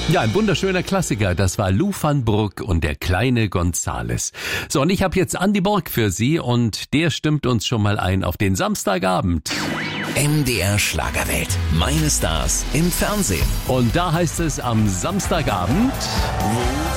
Ja, ein wunderschöner Klassiker. Das war Lou van Brugg und der kleine Gonzales. So, und ich habe jetzt Andi Borg für Sie und der stimmt uns schon mal ein auf den Samstagabend. MDR Schlagerwelt. Meine Stars im Fernsehen. Und da heißt es am Samstagabend...